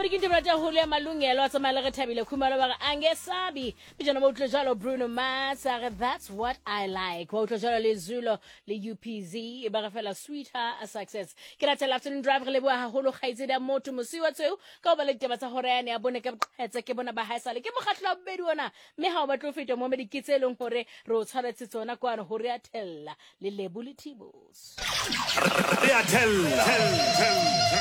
ke ntse ba tla hole malungelo a tsamaya le re thabile khumalo ba re angesabi bijana ba utlwe jalo Bruno Mars a that's what I like ba utlwe jalo le Zulo le UPZ ba re fela sweetheart a success ke la tela afternoon drive re le bua haholo khaitse da motho mosiwa tseo ka ba le taba tsa hore ya ne ya bone ka boqhetse ke bona ba haesale ke mokgatlo wa bobedi ona mme ha o batla o feta mo medikitselong hore re o tshwaretse tsona kwana hore ya thella le Lebuli Tibos re a thella